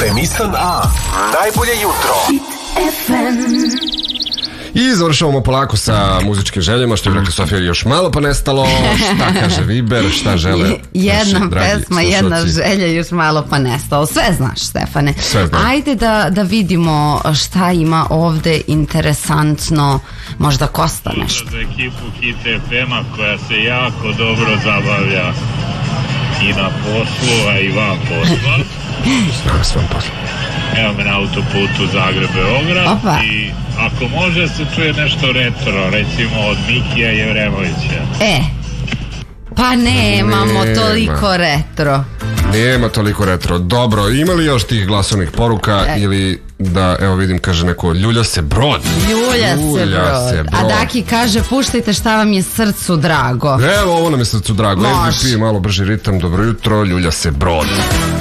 Emisjon A. Najbolje jutro. I završavamo polako sa muzičkim željama, što je rekla Sofija, još malo pa nestalo. Šta kaže Viber, šta žele jedna naši dragi pesma, slušalci? jedna želja, još malo pa nestalo. Sve znaš, Stefane. Sve znam. Ajde da vidimo šta ima ovde interesantno. Možda Kosta nešto. Za ekipu Hit FM-a koja se jako dobro zabavlja i na poslu, a i van posla. Znam svom poslu. Evo me na autoputu Zagreb-Beograd. Opa. I ako može se čuje nešto retro, recimo od Mikija Jevremovića. Pa nemamo toliko retro. Nema toliko retro. Dobro, ima li još tih glasovnih poruka ili da, evo vidim, kaže neko, ljulja se brod. Ljulja se brod. A Daki kaže, puštajte šta vam je srcu drago. Evo, ovo nam je srcu drago. Može. MVP, malo brži ritam, dobro jutro, ljulja se brod.